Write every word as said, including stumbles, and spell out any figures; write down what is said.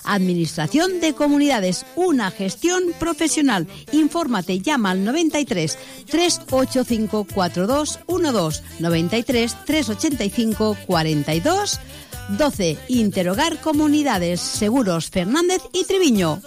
Administración de Comunidades, una gestión profesional. Infórmate, llama al noventa y tres, tres ochenta y cinco, cuarenta y dos doce, noventa y tres, tres ochenta y cinco, cuarenta y dos doce. Interhogar Comunidades, Seguros Fernández y Triviño.